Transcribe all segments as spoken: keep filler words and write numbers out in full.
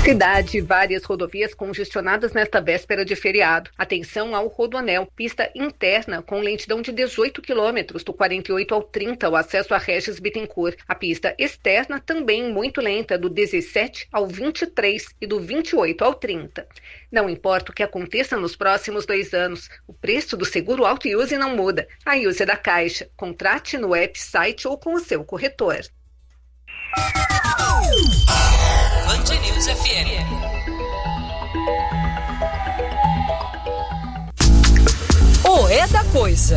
Cidade, várias rodovias congestionadas nesta véspera de feriado. Atenção ao Rodoanel, pista interna com lentidão de dezoito quilômetros, do quarenta e oito ao trinta, o acesso a Regis Bittencourt. A pista externa também muito lenta, do dezessete ao vinte e três e do vinte e oito ao trinta. Não importa o que aconteça nos próximos dois anos, o preço do seguro Auto e Use não muda. A Use é da Caixa. Contrate no app, site ou com o seu corretor. Band News F M. O É da Coisa.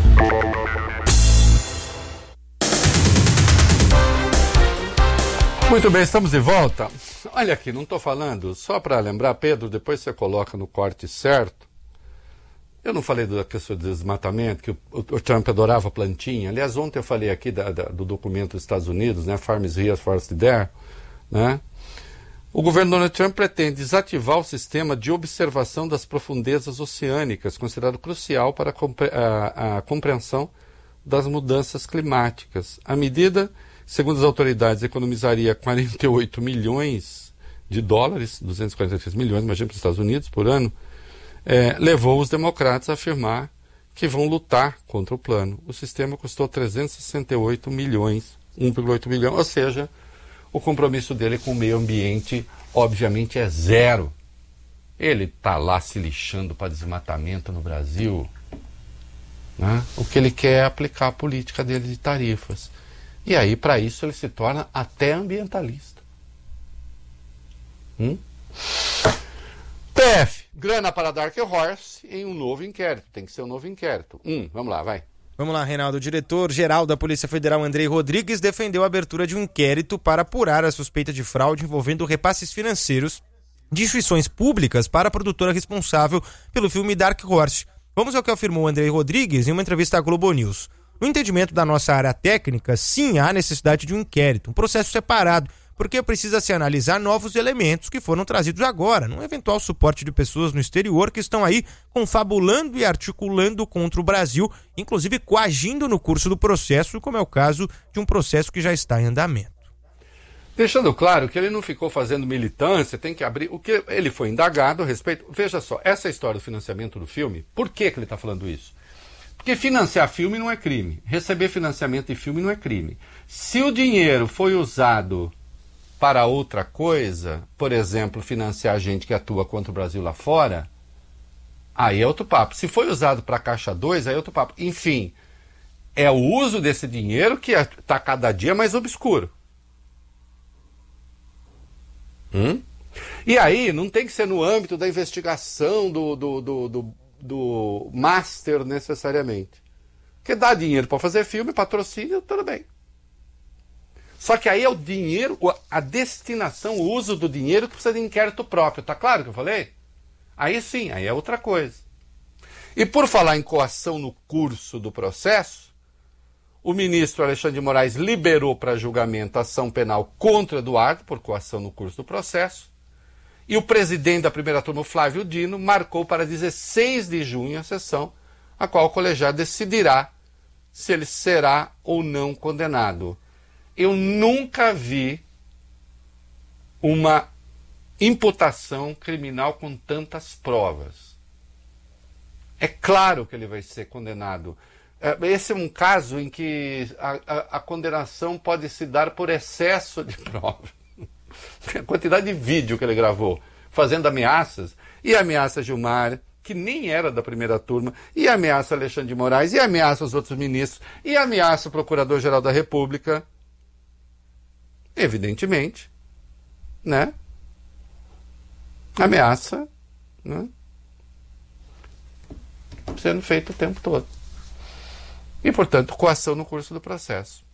Muito bem, estamos de volta. Olha aqui, não estou falando, só para lembrar, Pedro, depois você coloca no corte certo. Eu não falei da questão do desmatamento, que o, o Trump adorava plantinha. Aliás, ontem eu falei aqui da, da, do documento dos Estados Unidos, né, Farms Here, Forest There, né? O governo Donald Trump pretende desativar o sistema de observação das profundezas oceânicas, considerado crucial para a, compre- a, a compreensão das mudanças climáticas. A medida, segundo as autoridades, economizaria quarenta e oito milhões de dólares, duzentos e quarenta e três milhões, imagina, para os Estados Unidos, por ano, é, levou os democratas a afirmar que vão lutar contra o plano. O sistema custou trezentos e sessenta e oito milhões, um vírgula oito bilhão, ou seja, o compromisso dele com o meio ambiente, obviamente, é zero. Ele está lá se lixando para desmatamento no Brasil, né? O que ele quer é aplicar a política dele de tarifas. E aí, para isso, ele se torna até ambientalista. Hum? P F, grana para Dark Horse em um novo inquérito. Tem que ser um novo inquérito. Um, vamos lá, vai. Vamos lá, Reinaldo. O diretor-geral da Polícia Federal, Andrei Rodrigues, defendeu a abertura de um inquérito para apurar a suspeita de fraude envolvendo repasses financeiros de instituições públicas para a produtora responsável pelo filme Dark Horse. Vamos ao que afirmou Andrei Rodrigues em uma entrevista à Globo News. No entendimento da nossa área técnica, sim, há necessidade de um inquérito, um processo separado, porque precisa se analisar novos elementos que foram trazidos agora, num eventual suporte de pessoas no exterior que estão aí confabulando e articulando contra o Brasil, inclusive coagindo no curso do processo, como é o caso de um processo que já está em andamento. Deixando claro que ele não ficou fazendo militância, tem que abrir... O que ele foi indagado a respeito... Veja só, essa história do financiamento do filme, por que, que ele está falando isso? Porque financiar filme não é crime. Receber financiamento de filme não é crime. Se o dinheiro foi usado para outra coisa, por exemplo, financiar gente que atua contra o Brasil lá fora, aí é outro papo. Se foi usado para Caixa dois, aí é outro papo. Enfim, é o uso desse dinheiro que está cada dia mais obscuro. Hum? E aí não tem que ser no âmbito da investigação do, do, do, do, do master necessariamente. Porque dá dinheiro para fazer filme, patrocínio, tudo bem. Só que aí é o dinheiro, a destinação, o uso do dinheiro que precisa de inquérito próprio. Tá claro que eu falei? Aí sim, aí é outra coisa. E por falar em coação no curso do processo, o ministro Alexandre de Moraes liberou para julgamento a ação penal contra Eduardo por coação no curso do processo. E o presidente da primeira turma, Flávio Dino, marcou para dezesseis de junho a sessão, a qual o colegiado decidirá se ele será ou não condenado. Eu nunca vi uma imputação criminal com tantas provas. É claro que ele vai ser condenado. Esse é um caso em que a, a, a condenação pode se dar por excesso de prova. A quantidade de vídeo que ele gravou, fazendo ameaças, e ameaça Gilmar, que nem era da primeira turma, e ameaça Alexandre de Moraes, e ameaça os outros ministros, e ameaça o Procurador-Geral da República. Evidentemente, né? Ameaça, né? Sendo feita o tempo todo. E, portanto, coação no curso do processo.